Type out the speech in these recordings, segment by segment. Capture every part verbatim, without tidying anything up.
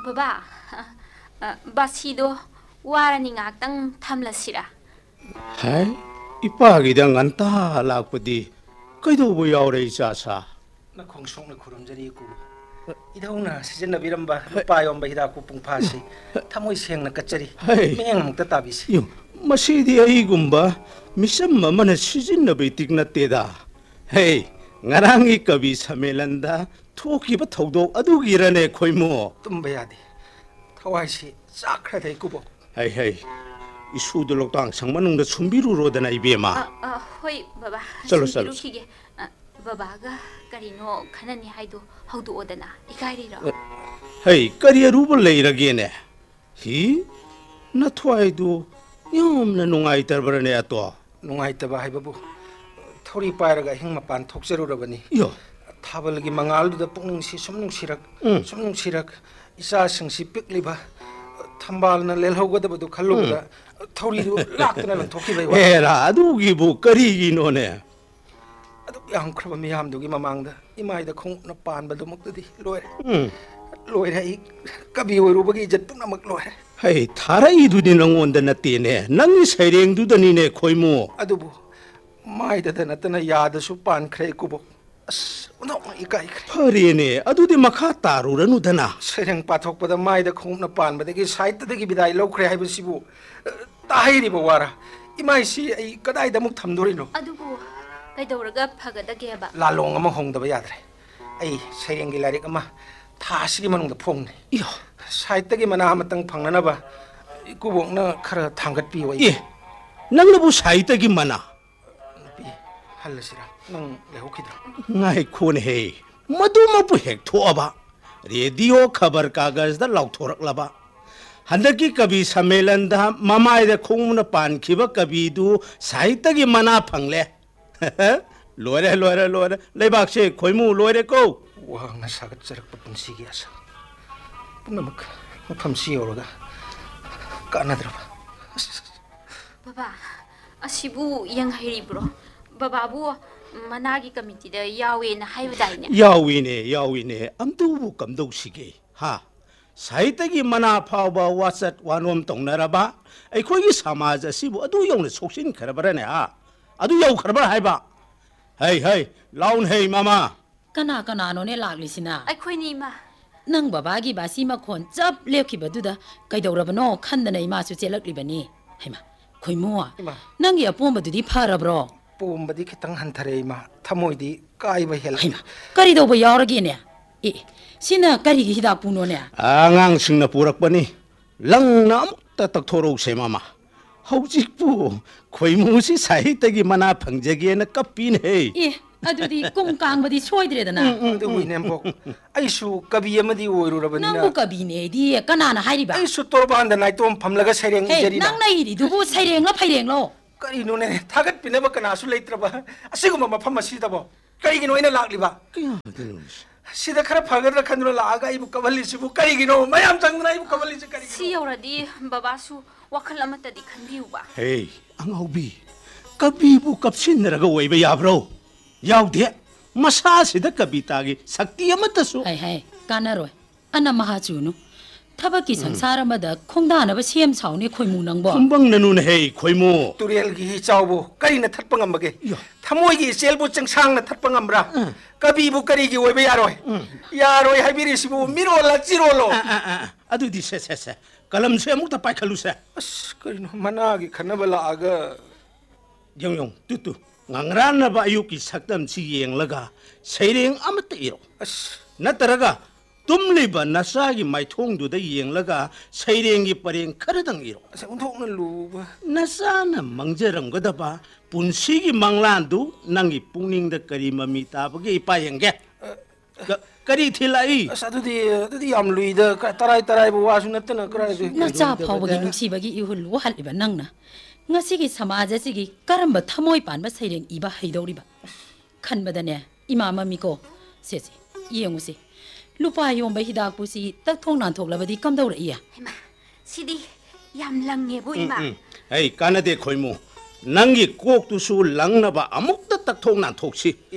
Baba, Basido, warning actang tamlasira. Hai, ipagidang anta lakpadi. Kaido bu yaure isasa. Na khongsong na khurumjari ku. Idauna sijana biramba lupa yomba hida ku pungphasi. Thamoi seng na kachari. Meng mukta tabisi. Yo, masidi aigumba misam mamana sijinna betik na teda. Hey, ngarangi kabi samelanda thoki ba thodok adugirane khoimo. Tumba yadi. Thawai si sakra dai kubo. Hey hey. Isu dolok tang sang manung da sumbiru rodana ibema. Ah ah, hoi baba. Chalo chalo. Baba ga karino khanani haido haudu odana ikairi ro. Hey, kari ruba leiragene. Hi? Na thwaidu yom na nungai tarbarane ato. Nungai taba haibabu. Thori pairaga hingma pan thokseru rabani. Yo. Thabalgi mangal du da pungning si somnung sirak. Somnung sirak isa sing si pikliba. Thambal na lelhaugadabadu khallubada. Thori du laktana lang thoki bai wa. Era adugi bu kari gi none. Adu yang khraba miyam dugi mamangda imai da khong na pan badu muktadi loire. Loire ai kabi oirubagi ijat punamak loire. Hey, tharai du ni nangonda natene. Nangi saireng du dani ne khoimu. Adubu mai da natana yada su pan khre kubo. As uno ikai khre. Pharene adu di makha taru ranu dana. Saireng pathok pada mai da khong na pan badagi site da gi bidai lo khre hai basibu. Tahiri bawara. Imai si ai kadai da muk thamdorino. Adubu kaidoraga phagadage ba. Lalong ama hongdaba yadre. Ai saireng gi larik ama thasigi manung da phongne. Yo, site gi mana amatang phangnana ba. Kubok na khara thangat pi wai. ye. Nang na bu saita gi mana. Pi halasira nang lehokidra. Ngai khon he. Madu ma pu hek thoaba. Radio khabar kagaz da lauthorak laba. Handaki kabi samelan da mamai da khongna pan khiba kabi du saita gi mana phangle. Loire loire loire lebak se khoimu loire ko. Wang na sagat jarak papunsi gi asa. Punamak mafam si yoroga. Kanadra ba. Baba, asibu yang hairi bro. Baba bu managi committee da yawe na haibadai ne. Yawi ne yawi ne amdu bu kamdo sige. Ha. Saita gi mana phawba wasat wanom tongnaraba. Aikhoi gi samaj asibu adu yongna soksin kharabara ne ha. Adu yaw kharabara haiba. Hey hey, laun hey mama. Kana kana no ne laglisina. Aikhoi ni ma. Nang baba gi basi ma khon chap lekhibaduda kaidorabano khandana ima su chelaklibani. Haima, khoimuwa. Nang ya pombadudi pharabro. Pombadi khitang hanthare ma thamoidi kai ba hel. Haima, kari do ba yawrage ne. E, sina kari gi hidak puno ne. Angang singna purakpani. Lang na amukta takthoro se mama. Haujikpu khoimu si saita gi mana phangjage na kapin he. E, adudi kum kangbadi soidredana. Adu winembo. Aisu kabi amadi oiru rabani na. Nang bu kabi ne di kanana hairiba. Aisu torbanda naitom phamlaga saireng jeri na. Nang nai ri dubu saireng la phaireng lo. Kari no ne thagat pinaba kana su leitraba. Asiguma mafam asidabo. Kari gi no ina lakliba. Sida khara phagadra khandro laaga ibu kawali sibu kari gi no mayam changna ibu kawali si kari. Si yoradi baba su wakal amata di khanbiu ba. Hey, angaubi. Kabi bu kapsin raga oiba yabro. Yaude masa sida kabita gi sakti amata su. Hai hai kanaroi. Ana mahachunu. Thabaki sangsara mada khongdana ba sem sauni khoimu nangbo. Kumbang nanu ne hey khoimu. Turiel gi chawbo kari na thatpang ambage. Thamoi gi selbu changsang na thatpang ambra. Kabi bu kari gi oiba yaroi. Yaroi haibiri sibu mirola chirolo. Adu di se se se. Kalam se amuk ta pai khalu se. As kari no mana gi khanabala aga. Yong yong tutu. Ngangrana ba ayuki sakdam si yeng laga. Saireng amata iro. As nataraga tumliba nasagi maithong du da yeng laga saireng gi pareng kharadang iro. Asa unthok na luba. Nasana mangjarang gadaba punsi gi manglan du nangi pungning da kari mami tabagi ipayenge. Kari thilai. Asa du di du di am luida tarai tarai bu wasu natna krai du. Na cha phawbagi nungsibagi ihul wahal iba nangna. Ngasigi samaja sigi karamba thamoi panba saireng iba haidoriba. Khanbadane ima mamiko sesi yengusi. Lupa yomba hidak pusi tak thong nan thok labadi kamdawra iya. Hema, sidi yam lange bu ima. Hey, kanade khoimu. Nangi kok tu su lang na ba amuk ta tak thong nan thok si.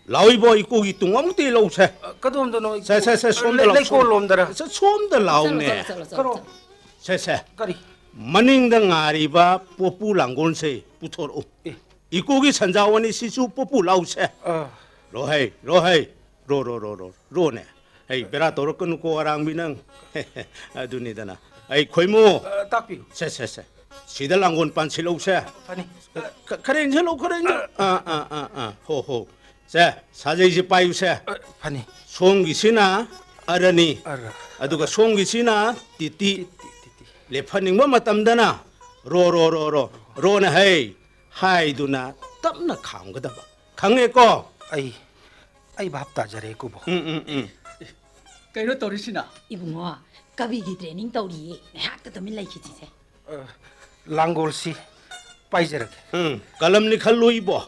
라오이보 이꼬기 뚱엄띠 라오세. 그도음도 세세세 손들 라오. 레이콜롬더라. 손들 라오네. 그럼 세세. 까리. 머닝다 nga리바 뽀뿌 랑곤세 부토로. 이꼬기 산자원이 시수 뽀뿌 라오세. 어. 로헤이 로헤이 로로로로 로네. 에이 베라 도로 끊고 아랑비는 아두니다나. 에이 고이모. 딱비. 세세세. 시들 랑곤 반칠로세. 아니. 그래 헬로 그래 아아아아 호호. 자 사제이지 빠유세. 아니. 송기시나 아라니. 알아. 아두가 송기시나 띠띠. 레파닝 뭐 맞담다나. 로로로로 로나 헤이 하이두나 땀나 강거다 봐. 강했고. 아이. 아이 밥다 잘해 고보. 응응응. Kayo torisina. 이붕어 까비기 트레이닝 떠리 내학도 더 밀라이키지세 어. 랑골시 빠이저렇게. 응. 갈람니 칼로이보.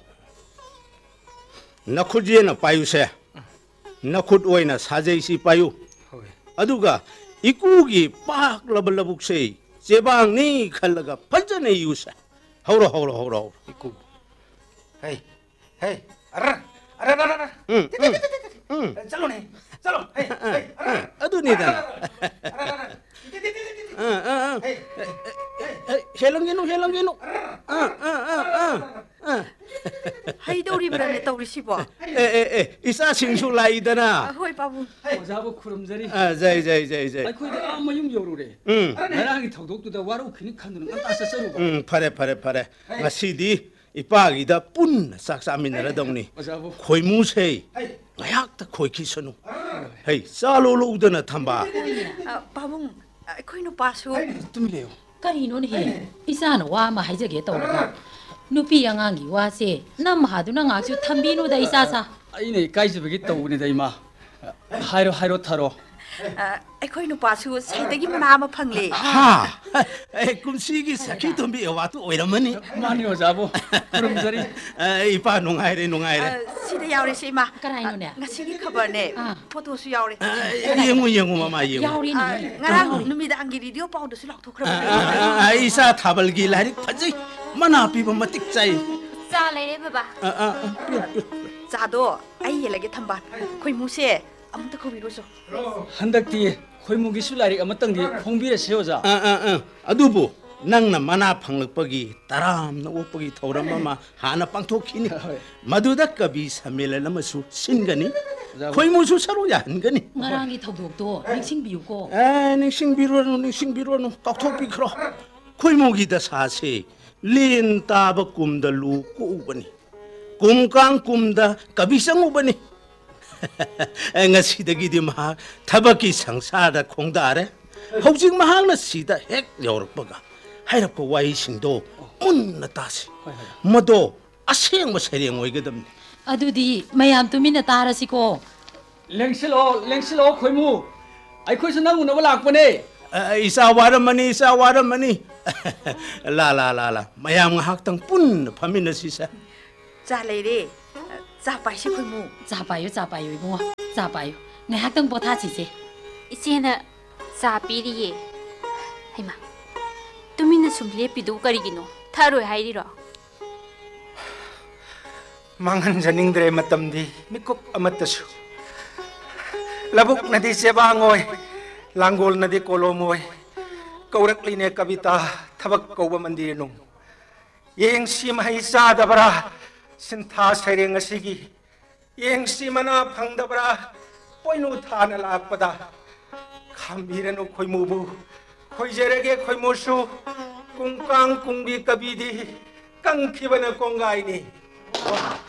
나쿠지에나 빠유세. 나쿠드 오이나 사제이시 빠유. 호이. 아두가 이꾸기 빡 러블러북세 제방니 칼라가 반전에 이유세. 하우로 하우로 하우로 하우로. 이고. 헤이. 헤이. 알아. 알아 알아 알아. 응. 응. 응. 잘로네. 잘로. 헤이. 헤이. 알아. 아두니다. 알아 알아. 응. 응. 헤이. 헬랑기노 헬랑기노. 응. 응. 응. 하이도리브라네 떠오르시보. 에에에 이사 싱술라이더나. 호이 바부. Ozabo kuramzari. 아, 자이 자이 자이 자이. Ay ko da ama yung yorure. 응. Narang itogdok da waru kini kanun ang asa saru. 응, 파래 파래 파래. ngasi디 이빠기다 뿐 싹싸미나라동니. Ozabo. 고이무세. 나약다 고이키선우. 헤이 쌀로로우드나 탐바. 바부, 코이노 바수. Tumileo. 까리노네 해 이사는 와마 하이저게 떠오르가 누피 양앙기 와세 남하두나 ngaksu 탐비노다 이사사 Ay ne kaisabagi tawune da ima. Hairo hairo taro. ꯑꯩꯈꯣꯏ ꯅꯨꯄꯥꯁꯨ ꯁꯥꯏꯗꯒꯤ ꯃꯅꯥ ꯑꯃ ꯐꯪꯂꯦ. 하. 에이 꿈시기 사키 덤비 와도 오이라머니. Mani ozabo kuramzari. 에이 이빠 농아이래 농아이래. 시대 야오리시 이마. 까라이노네 ngasi기 커버네. 아. 포토수 야오리. 영우 영우 마마 영우. 야우리네 nga랑 누미당기 리디오 파우더스 락토크라고. 아 이사 타벌기 라리 파지. 마나 비범 마틱자이. 자 레레 바바. 아아. 자도 아이 옐라게 탐바. 코이 무세 아무도 거비로서. Handakti khoimugi sulari amatang di khongbira seoja. 아아아. 아두부. 낭나 마나 팡럭버기 따람나 오버기 타오람마마 하나 빵토키니 마두다 까비 사멜라마수 신가니 거의 무수 서로야 한가니 ngarangi thogdokdo ningsingbiuko 아 닝싱비로노 닝싱비로노 깍톡비크로 거의 무기다 사세 린 따바 꿈달루 꾸우버니 꿈깡 꿈다 까비상 우버니 ngasidagi디 마 타바키 상사다 공다래 혹직 마항나 시다 핵 여럭버가 하이라고 와이싱도 문나 따시 뭐도 아시행 뭐 세령 오이거든 adudi mayam tumina tarasiko Lengsilo lengsilo khoimu. Ay khoi sanang unaba lakpane. 이사 와르머니 이사 와르머니 라라라라 마양 학당 뿐 파미나 시사 자 레레. 자 바시 코이 무. zapayo zapayo ibungo zapayo ngahakdang pothachise 이제는 자 비리에. 하이마. तुमिन सुमले पिदु करिगिनो थारोय हाइरिरो. 망한자닝들의 맞담디 미국 아마따수 라북 나디 세방오이 랑골 나디 콜로모이 कौरकलीने कविता थबक कौब मंदिर नुंग येंग सीमहाई सादबरा सिंथा सैरेंग असिगी येंग सीमना फंगदबरा पोइनु थाना लाकपदा खामबीरनु खोइमुबु खोइजेरेगे खोइमुसु कुंकांग कुंगी कबीदी कंखिबना कोंगाइनी